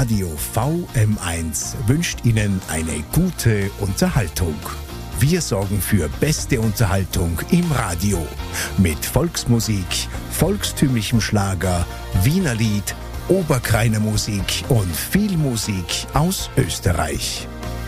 Radio VM1 wünscht Ihnen eine gute Unterhaltung. Wir sorgen für beste Unterhaltung im Radio mit Volksmusik, volkstümlichem Schlager, Wiener Lied, Oberkreiner Musik und viel Musik aus Österreich.